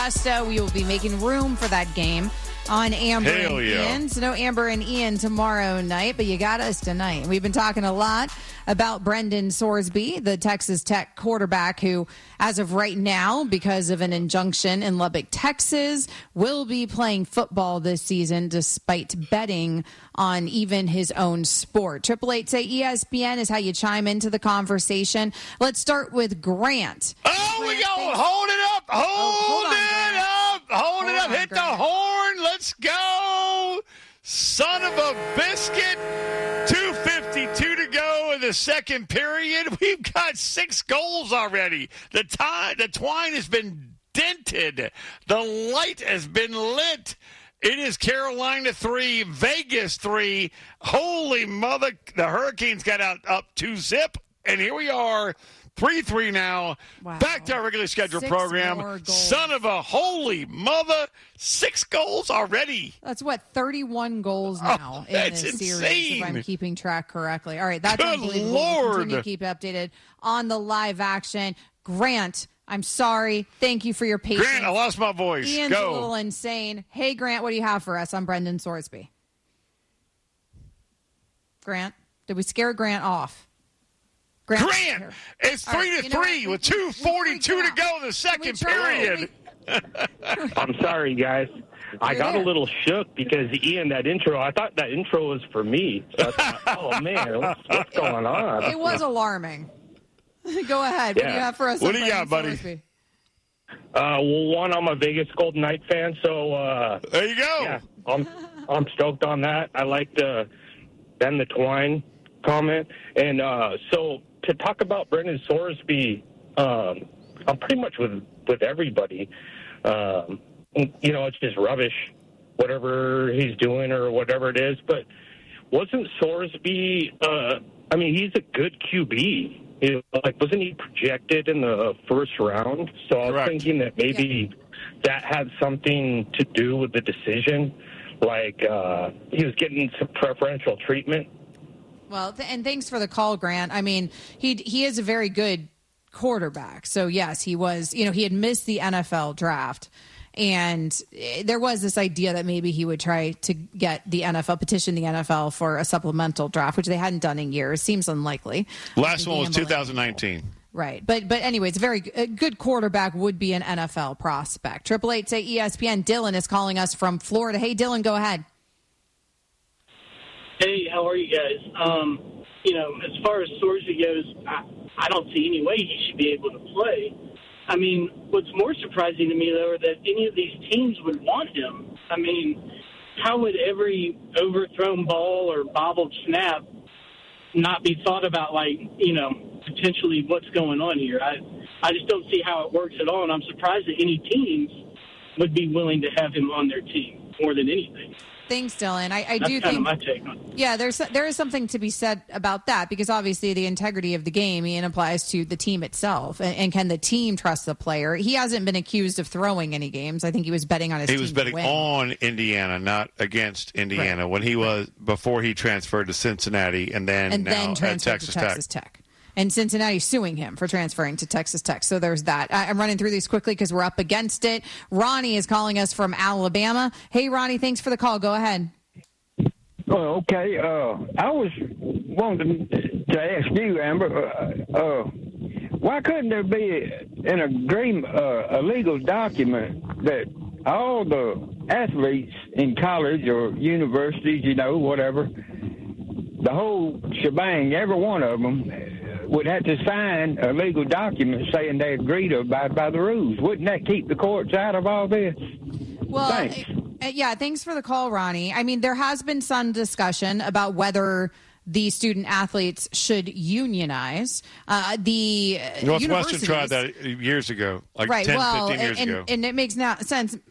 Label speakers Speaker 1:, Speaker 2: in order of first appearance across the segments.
Speaker 1: We will be making room for that game on Amber and Ian. So no Amber and Ian tomorrow night, but you got us tonight. We've been talking a lot about Brendan Sorsby, the Texas Tech quarterback who, as of right now, because of an injunction in Lubbock, Texas, will be playing football this season despite betting on even his own sport. 888 say ESPN is how you chime into the conversation. Let's start with Grant.
Speaker 2: Oh, we go. Hold it up. Hold it up. Hit the horn. Let's go. Son of a biscuit. 2:52 to go in the second period. We've got 6 goals already. The twine has been dented. The light has been lit. It is Carolina 3, Vegas 3. Holy mother. The Hurricanes got up 2-zip. And here we are. 3-3 now. Wow. Back to our regularly scheduled program. Son of a holy mother. 6 goals already.
Speaker 1: That's 31 goals now in this series, if I'm keeping track correctly. All right, that's unbelievable. We'll continue to keep updated on the live action. Grant, I'm sorry. Thank you for your patience.
Speaker 2: Grant, I lost my voice.
Speaker 1: Ian's a little insane. Hey, Grant, what do you have for us on Brendan Sorsby? Grant, did we scare Grant off?
Speaker 2: Grant, it's 3-3 with 2:42 to go in the second period.
Speaker 3: I'm sorry, guys. I got a little shook because Ian, that intro, I thought that intro was for me. So I thought, oh, man, what's going on?
Speaker 1: It was alarming. Go ahead. What do you have for us?
Speaker 2: What do you got, buddy?
Speaker 3: Well, one, I'm a Vegas Golden Knight fan, so
Speaker 2: there you go.
Speaker 3: Yeah, I'm stoked on that. I like the Ben the Twine comment, and so to talk about Brendan Sorsby, I'm pretty much with everybody. It's just rubbish, whatever he's doing or whatever it is. But wasn't Sorsby? He's a good QB. Wasn't he projected in the first round? So I was thinking that maybe that had something to do with the decision. He was getting some preferential treatment.
Speaker 1: Well, and thanks for the call, Grant. I mean, he is a very good quarterback. So, yes, he was, he had missed the NFL draft. And there was this idea that maybe he would try to get petition the NFL for a supplemental draft, which they hadn't done in years. Seems unlikely.
Speaker 2: Last one was 2019.
Speaker 1: Right. But anyways, a good quarterback would be an NFL prospect. 888 say ESPN. Dylan is calling us from Florida. Hey, Dylan, go ahead.
Speaker 4: Hey, how are you guys? As far as Sorsby goes, I don't see any way he should be able to play. I mean, what's more surprising to me, though, are that any of these teams would want him. I mean, how would every overthrown ball or bobbled snap not be thought about, potentially what's going on here? I just don't see how it works at all, and I'm surprised that any teams would be willing to have him on their team more than anything.
Speaker 1: Thanks, Dylan. I do think,
Speaker 4: my take on it.
Speaker 1: Yeah, there is something to be said about that because obviously the integrity of the game applies to the team itself. And can the team trust the player? He hasn't been accused of throwing any games. I think he was betting on his team.
Speaker 2: He was betting on Indiana, not against Indiana, when he was before he transferred to Cincinnati and then transferred to Texas Tech.
Speaker 1: And Cincinnati's suing him for transferring to Texas Tech. So there's that. I'm running through these quickly because we're up against it. Ronnie is calling us from Alabama. Hey, Ronnie, thanks for the call. Go ahead.
Speaker 5: Oh, okay. I was wanting to ask you, Amber, why couldn't there be an agreement, a legal document that all the athletes in college or universities, whatever, the whole shebang, every one of them, would have to sign a legal document saying they agree to abide by the rules. Wouldn't that keep the courts out of all this?
Speaker 1: Well,
Speaker 5: thanks.
Speaker 1: Thanks for the call, Ronnie. I mean, there has been some discussion about whether the student athletes should unionize.
Speaker 2: Northwestern tried that years ago, 10, 15 years ago.
Speaker 1: And it makes sense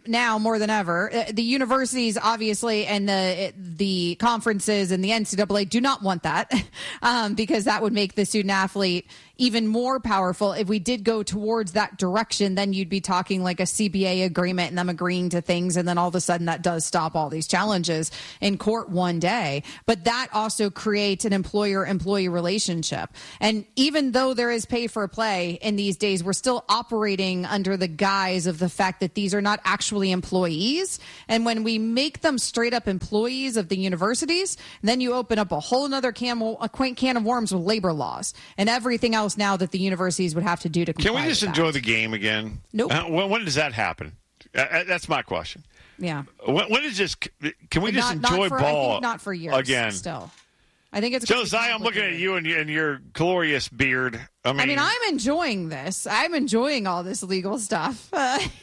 Speaker 1: now more than ever. The universities, obviously, and the conferences and the NCAA do not want that because that would make the student athlete even more powerful. If we did go towards that direction, then you'd be talking like a CBA agreement and them agreeing to things. And then all of a sudden that does stop all these challenges in court one day. But that also creates an employer-employee relationship. And even though there is pay for play in these days, we're still operating under the guise of the fact that these are not actually employees. And when we make them straight up employees of the universities, then you open up a whole nother quaint can of worms with labor laws and everything else now that the universities would have to do to comply.
Speaker 2: Can we just enjoy the game again?
Speaker 1: Nope.
Speaker 2: When does that happen? That's my question.
Speaker 1: Yeah.
Speaker 2: When is this? Can we just enjoy ball?
Speaker 1: I think not for years
Speaker 2: again.
Speaker 1: Still, I think it's
Speaker 2: Josiah. I'm looking at you and your glorious beard. I mean, I'm
Speaker 1: enjoying this. I'm enjoying all this legal stuff.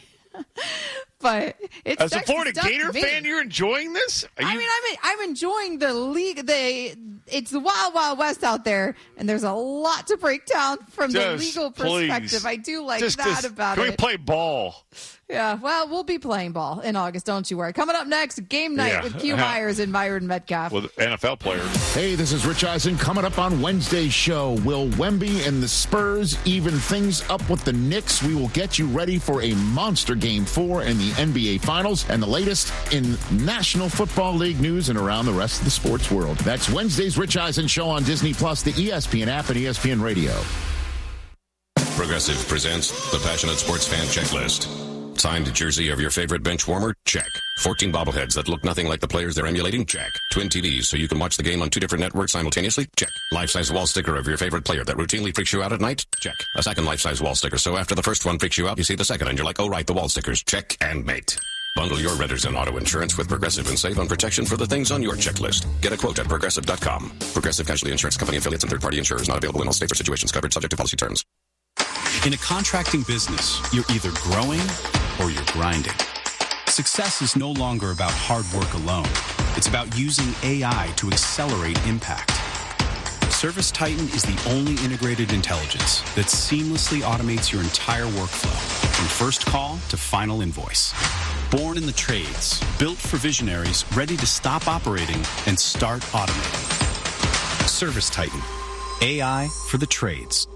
Speaker 1: But it's
Speaker 2: as a Florida Gator fan, you're enjoying this?
Speaker 1: I'm enjoying the league. It's the Wild Wild West out there, and there's a lot to break down from the legal perspective. I do like that about it.
Speaker 2: Can we play ball?
Speaker 1: Yeah, well, we'll be playing ball in August. Don't you worry. Coming up next, game night with Q Myers and Myron Metcalf.
Speaker 2: With NFL players.
Speaker 6: Hey, this is Rich Eisen. Coming up on Wednesday's show, will Wemby and the Spurs even things up with the Knicks? We will get you ready for a monster Game 4 in the NBA Finals and the latest in National Football League news and around the rest of the sports world. That's Wednesday's Rich Eisen show on Disney+, the ESPN app, and ESPN Radio.
Speaker 7: Progressive presents the Passionate Sports Fan Checklist. Signed jersey of your favorite bench warmer? Check. 14 bobbleheads that look nothing like the players they're emulating? Check. Twin TVs so you can watch the game on 2 different networks simultaneously? Check. Life-size wall sticker of your favorite player that routinely freaks you out at night? Check. A second life-size wall sticker so after the first one freaks you out, you see the second and you're like, oh right, the wall stickers. Check and mate. Bundle your renters and auto insurance with Progressive and save on protection for the things on your checklist. Get a quote at Progressive.com. Progressive Casualty Insurance Company, affiliates, and third-party insurers not available in all states or situations covered subject to policy terms.
Speaker 8: In a contracting business, you're either growing or you're grinding. Success is no longer about hard work alone. It's about using AI to accelerate impact. ServiceTitan is the only integrated intelligence that seamlessly automates your entire workflow, from first call to final invoice. Born in the trades, built for visionaries ready to stop operating and start automating. ServiceTitan, AI for the trades.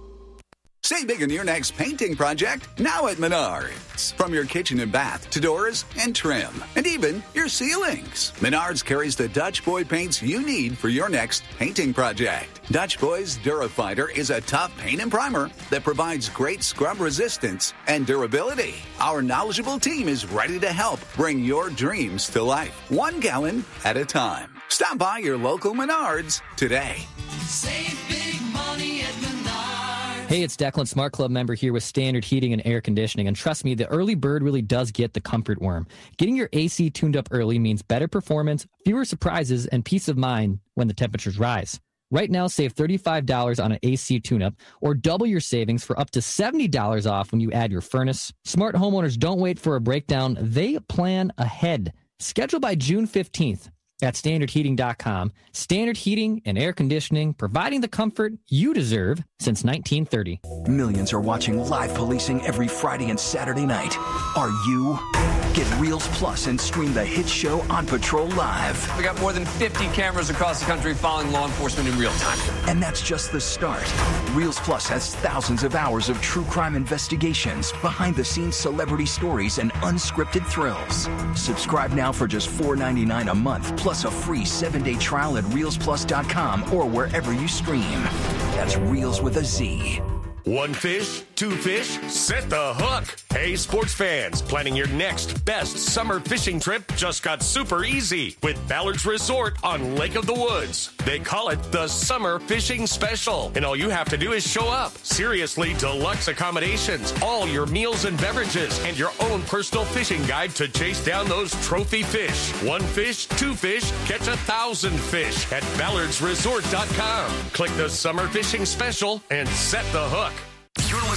Speaker 9: Save big on your next painting project now at Menards. From your kitchen and bath to doors and trim, and even your ceilings. Menards carries the Dutch Boy paints you need for your next painting project. Dutch Boy's Durafighter is a tough paint and primer that provides great scrub resistance and durability. Our knowledgeable team is ready to help bring your dreams to life, 1 gallon at a time. Stop by your local Menards today.
Speaker 10: Save big money at Menards.
Speaker 11: Hey, it's Declan, Smart Club member here with Standard Heating and Air Conditioning. And trust me, the early bird really does get the comfort worm. Getting your AC tuned up early means better performance, fewer surprises, and peace of mind when the temperatures rise. Right now, save $35 on an AC tune-up or double your savings for up to $70 off when you add your furnace. Smart homeowners don't wait for a breakdown. They plan ahead. Schedule by June 15th. At StandardHeating.com. Standard Heating and Air Conditioning, providing the comfort you deserve since 1930.
Speaker 12: Millions are watching live policing every Friday and Saturday night. Are you? Get Reels Plus and stream the hit show On Patrol Live.
Speaker 13: We got more than 50 cameras across the country following law enforcement in real time.
Speaker 12: And that's just the start. Reels Plus has thousands of hours of true crime investigations, behind-the-scenes celebrity stories, and unscripted thrills. Subscribe now for just $4.99 a month, plus a free 7-day trial at ReelsPlus.com or wherever you stream. That's Reels with a Z.
Speaker 14: One fish, two fish, set the hook. Hey, sports fans, planning your next best summer fishing trip just got super easy with Ballard's Resort on Lake of the Woods. They call it the Summer Fishing Special, and all you have to do is show up. Seriously deluxe accommodations, all your meals and beverages, and your own personal fishing guide to chase down those trophy fish. One fish, two fish, catch 1,000 fish at ballardsresort.com. Click the Summer Fishing Special and set the hook.